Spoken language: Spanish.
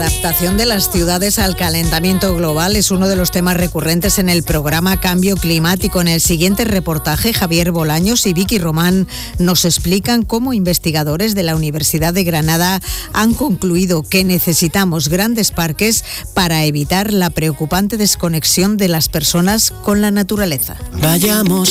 adaptación de las ciudades al calentamiento global es uno de los temas recurrentes en el programa Cambio Climático. En el siguiente reportaje, Javier Bolaños y Vicky Román nos explican cómo investigadores de la Universidad de Granada han concluido que necesitamos grandes parques para evitar la preocupante desconexión de las personas con la naturaleza. Vayamos